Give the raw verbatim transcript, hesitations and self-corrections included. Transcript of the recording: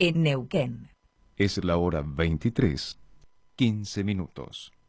en Neuquén. Es la hora veintitrés, quince minutos.